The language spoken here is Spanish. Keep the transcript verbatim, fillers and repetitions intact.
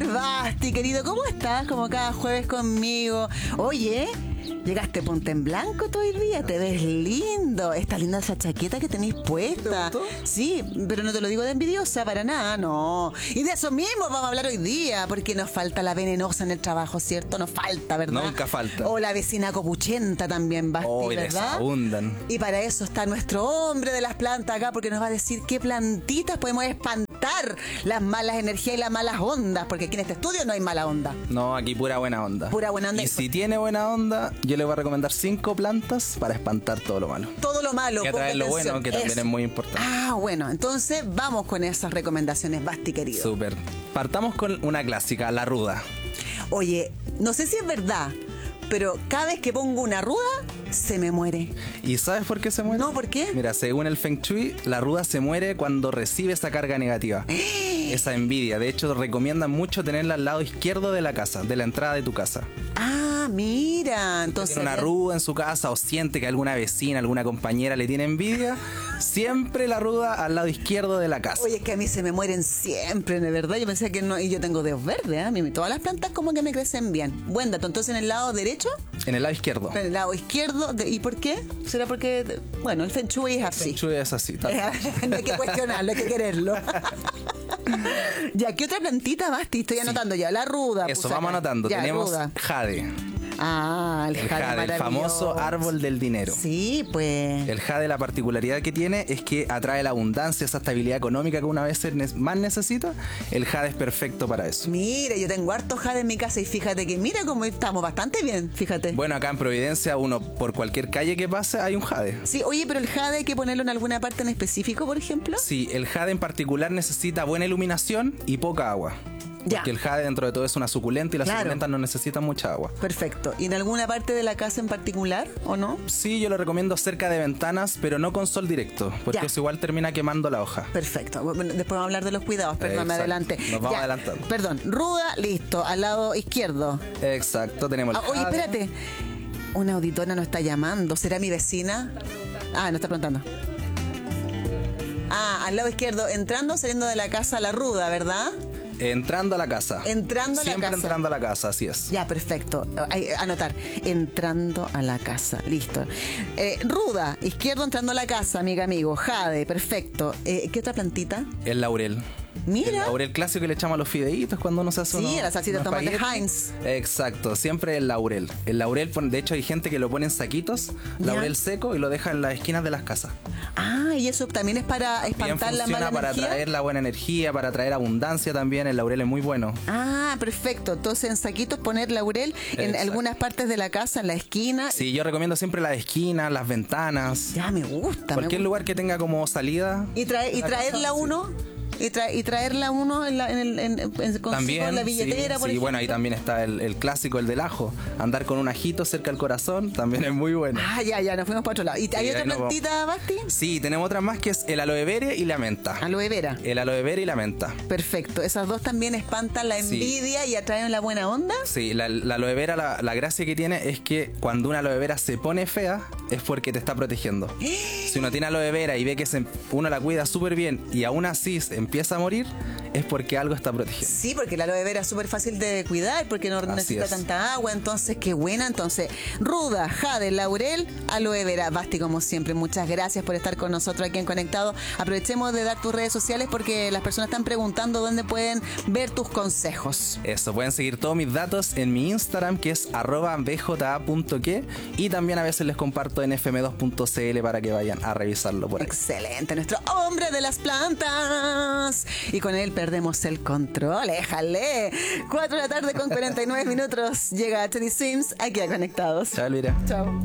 mister Basti, querido, ¿cómo estás? Como cada jueves conmigo. Oye, llegaste punta en blanco todo el día, te ves lindo. Esta linda esa chaqueta que tenéis puesta. ¿Te gustó? Sí, pero no te lo digo de envidiosa, para nada, no. Y de eso mismo vamos a hablar hoy día, porque nos falta la venenosa en el trabajo, ¿cierto? Nos falta, ¿verdad? Nunca falta. O la vecina copuchenta también, Basti, Oh, ¿verdad? abundan. Y para eso está nuestro hombre de las plantas acá, porque nos va a decir qué plantitas podemos espantar las malas energías y las malas ondas, porque aquí en este estudio no hay mala onda. No, aquí pura buena onda. Pura buena onda. Y si tiene buena onda, yo le voy a recomendar cinco plantas para espantar todo lo malo. Todo lo malo. Y atraer lo ponga bueno, atención. que también Eso. es muy importante. Ah, bueno, entonces vamos con esas recomendaciones, Basti, querido. Súper. Partamos con una clásica, la ruda. Oye, no sé si es verdad, pero cada vez que pongo una ruda, se me muere. ¿Y sabes por qué se muere? No, ¿por qué? Mira, según el Feng Shui, la ruda se muere cuando recibe esa carga negativa. Esa envidia. De hecho, recomiendan mucho tenerla al lado izquierdo de la casa, de la entrada de tu casa. Ah, mira, entonces... Tiene una ruda en su casa o siente que alguna vecina, alguna compañera le tiene envidia, siempre la ruda al lado izquierdo de la casa. Oye, es que a mí se me mueren siempre, de verdad. Yo pensé que no, y yo tengo dedos verdes, ¿eh? A mí todas las plantas como que me crecen bien. Buen dato. Entonces, en el lado derecho, En el lado izquierdo. en el lado izquierdo, de- ¿y por qué? ¿Será porque, bueno, el Feng Shui es así? Feng Shui es así. tal. No hay que cuestionarlo, hay que quererlo. Ya, ¿qué otra plantita, Basti? Estoy anotando ya, la ruda. Eso, puse vamos acá. anotando. Ya, Tenemos ruda. jade. Ah, el El jade, jade, el maravilloso. famoso árbol del dinero. Sí, pues. El jade, la particularidad que tiene es que atrae la abundancia, esa estabilidad económica que una vez ne- más necesita. El jade es perfecto para eso. Mira, yo tengo harto jade en mi casa y fíjate que mira cómo estamos bastante bien, fíjate. Bueno, acá en Providencia, uno por cualquier calle que pase hay un jade. Sí, oye, pero el jade hay que ponerlo en alguna parte en específico, por ejemplo. Sí, el jade en particular necesita buena iluminación y poca agua. Ya. Porque el jade dentro de todo es una suculenta y las Claro. suculentas no necesitan mucha agua. Perfecto. ¿Y en alguna parte de la casa en particular o no? Sí, yo lo recomiendo cerca de ventanas, pero no con sol directo, porque Ya. eso igual termina quemando la hoja. Perfecto. Bueno, después vamos a hablar de los cuidados, perdón, me Exacto. adelante. Nos vamos adelantando. Perdón, ruda, listo, al lado izquierdo. Exacto, tenemos el Ah, oye, jade. espérate. Una auditora nos está llamando. ¿Será mi vecina? Ah, nos está preguntando. Ah, al lado izquierdo, entrando, saliendo de la casa la ruda, ¿verdad? Entrando a la casa. Entrando a la Siempre casa. entrando a la casa, así es. Ya, perfecto. Ay, anotar. Entrando a la casa. Listo. Eh, ruda, izquierdo entrando a la casa, amiga, amigo. Jade, perfecto. Eh, ¿Qué otra plantita? El laurel. Mira. El laurel clásico que le echamos a los fideitos cuando uno se hace Sí, unos- a la salsita de unos tomate espaguetis. Heinz. Exacto, siempre el laurel. El laurel, pon- de hecho hay gente que lo pone en saquitos, Ya. laurel seco y lo deja en las esquinas de las casas. Ah, y eso también es para Bien espantar la funciona mala para energía. traer la buena energía, para traer abundancia también. El laurel es muy bueno. Ah, perfecto. Entonces en saquitos poner laurel en Exacto. algunas partes de la casa, en la esquina. Sí, yo recomiendo siempre las esquinas, las ventanas. Ya me gusta. me Cualquier gusta. lugar que tenga como salida. Y, trae, y la traerla casa, sí. uno. Y, tra- y traerla uno en, la, en, el, en, en- consigo También, en la billetera, sí, por sí, ejemplo. bueno, ahí también está el, el clásico, el del ajo. Andar con un ajito cerca del corazón también es muy bueno. Ah, ya, ya, nos fuimos para otro lado. ¿Y hay Sí, otra ahí nos vamos. plantita, Basti? Sí, tenemos otra más que es el aloe vera y la menta. Aloe vera. El aloe vera y la menta. Perfecto. Esas dos también espantan la Sí. envidia y atraen la buena onda. Sí, la, la aloe vera, la, la gracia que tiene es que cuando una aloe vera se pone fea, es porque te está protegiendo. Si uno tiene aloe vera y ve que se- uno la cuida súper bien y aún así se empieza a morir, es porque algo está protegiendo. Sí, porque la aloe vera es súper fácil de cuidar porque no Así necesita es. tanta agua, entonces qué buena. Entonces, ruda, jade, laurel, aloe vera. Basti, como siempre, muchas gracias por estar con nosotros aquí en Conectado. Aprovechemos de dar tus redes sociales porque las personas están preguntando dónde pueden ver tus consejos. Eso, pueden seguir todos mis datos en mi Instagram, que es arroba b j a punto que, y también a veces les comparto en f m dos punto c l para que vayan a revisarlo por ahí. Excelente, nuestro hombre de las plantas. Y con él perdemos el control, éjale. cuatro de la tarde con cuarenta y nueve minutos. Llega Teddy Sims aquí a Conectados. Chao, Elvira. Chao.